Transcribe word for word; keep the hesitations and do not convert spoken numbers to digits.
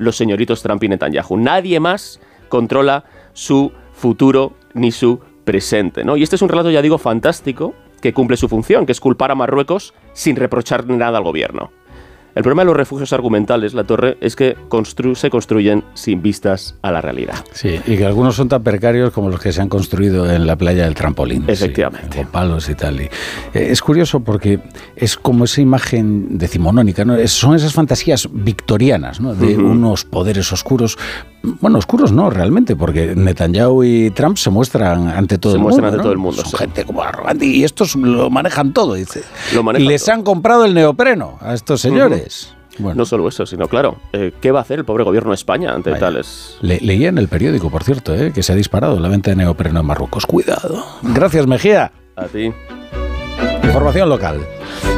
los señoritos Trump y Netanyahu. Nadie más controla su futuro ni su presente, ¿no? Y este es un relato, ya digo, fantástico, que cumple su función, que es culpar a Marruecos sin reprochar nada al gobierno. El problema de los refugios argumentales, La Torre, es que constru- se construyen sin vistas a la realidad. Sí, y que algunos son tan precarios como los que se han construido en la playa del Trampolín. Efectivamente. Sí, con palos y tal. Y, eh, es curioso porque es como esa imagen decimonónica, ¿no? Es, son esas fantasías victorianas, ¿no? De uh-huh. unos poderes oscuros. Bueno, oscuros no, realmente, porque Netanyahu y Trump se muestran ante todo se el mundo. Se muestran ante ¿no? todo el mundo. Son sí. gente como arrogante y estos lo manejan todo, dice. Lo manejan Les todo. han comprado el neopreno a estos señores. Uh-huh. Bueno. No solo eso, sino claro, eh, ¿qué va a hacer el pobre gobierno de España ante Vaya. tales...? Le, leía en el periódico, por cierto, eh, que se ha disparado la venta de neopreno en Marruecos. Cuidado. Gracias, Mejía. A ti. Información local.